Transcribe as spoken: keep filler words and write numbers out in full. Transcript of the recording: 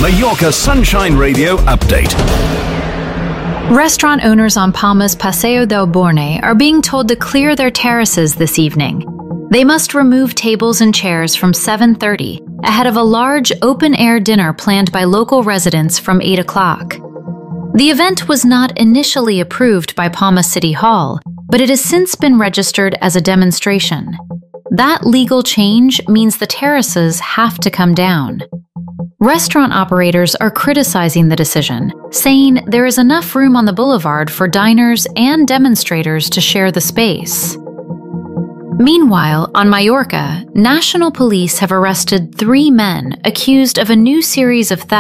Mallorca Sunshine Radio update. Restaurant owners on Palma's Paseo del Borne are being told to clear their terraces this evening. They must remove tables and chairs from seven thirty ahead of a large open-air dinner planned by local residents from eight o'clock. The event was not initially approved by Palma City Hall, but it has since been registered as a demonstration. That legal change means the terraces have to come down. Restaurant operators are criticizing the decision, saying there is enough room on the boulevard for diners and demonstrators to share the space. Meanwhile, on Mallorca, national police have arrested three men accused of a new series of thefts